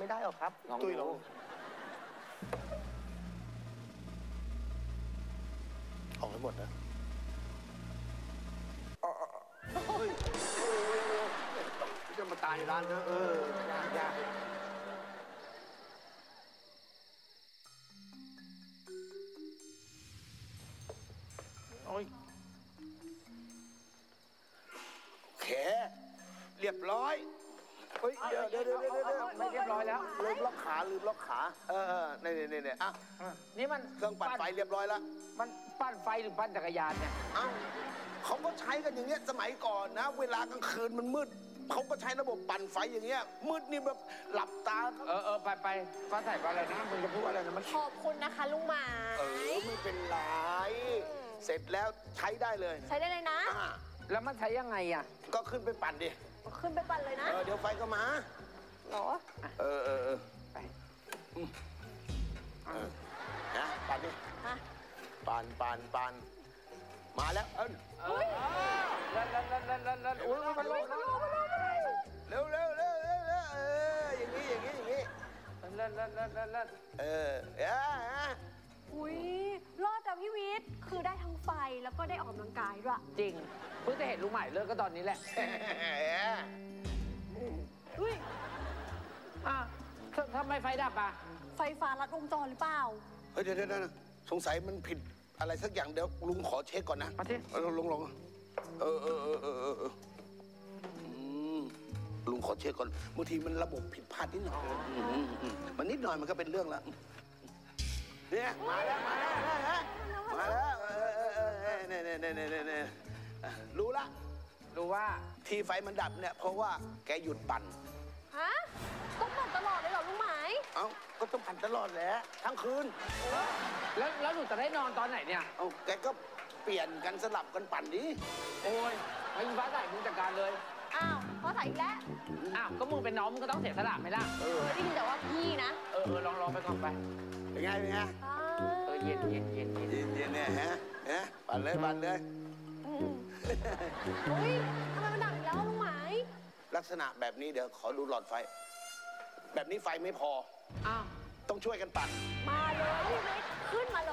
ไม่ได้หรอกครับตุ้ยลองออกให้หมดนะจะมาตายในร้านเนอะยากโอ้ยโอเคเรียบร้อยเฮ้ยเดี๋ยวไม่เรียบร้อยแล้วลืมล็อกขาเนี่ยอ่ะนี่มันเครื่องปั่นไฟเรียบร้อยแล้วมันปั้นไฟหรือปั้นจักรยานเนี่ยเอ้าเขาก็ใช้กันอย่างเงี้ยสมัยก่อนนะเวลากลางคืนมันมืดเขาก็ใช้ระบบปั่นไฟอย่างเงี้ยมืดนี่แบบหลับตาไปฟ้าใสอะไรนะมึงจะพูดอะไรนะมันขอบคุณนะคะลุงหมายไม่เป็นไรเสร็จแล้วใช้ได้เลยใช้ได้เลยนะแล้วมันใช้ยังไงอ่ะก็ขึ้นไปปั่นดิขึ้นไปปั่นเลยนะเดี๋ยวไฟก็มาหรอไปนะปั่นดิปั่นมาแล้วแล้วอุ้ยมันลงเร็วอย่างนี้อุ้ยรอดแต่พี่วิทย์คือได้ทั้งไฟแล้วก็ได้ออกกำลังกายด้วยจริงเพิ่งจะเห็นลุงใหม่เลิกก็ตอนนี้แหละอุ้ยทำไมไฟดับอ่ะไฟฟ้าลัดวงจรหรือเปล่าเฮ้ยเดี๋ยวสงสัยมันผิดอะไรสักอย่างเดี๋ยวลุงขอเช็คก่อนนะมาที่ลงลุงขอเช็คก่อนบางทีมันระบบผิดพลาดนิดหน่อยมันนิดหน่อยมันก็เป็นเรื่องละเนี่ยมาแล้วเนี่ยรู้ว่าที่ไฟมันดับเนี่ยเพราะว่าแกหยุดปั่นฮะต้องปั่นตลอดเลยเหรอลุงหมายเอ้าก็ต้องปั่นตลอดแหละทั้งคืนแล้วหนูจะได้นอนตอนไหนเนี่ยเอ้าแกก็เปลี่ยนกันสลับกันปั่นดิโอ้ยไอ้ฟ้าใสมึงจัดการเลยฟ้าใสอีกแล้วก็มึงเป็นน้องมึงก็ต้องเสียสละไหมล่ะได้ยินแต่ว่าพี่นะลองไปก่อนไปเป็นไงเย็นเนี่ยฮะปั่นเลยอุ้ยทำไมมันดับอีกแล้วลุงหมายลักษณะแบบนี้เดี๋ยวขอดูหลอดไฟแบบนี้ไฟไม่พอต้องช่วยกันปั่นมาเลยพี่วิทย์ขึ้นมาเลย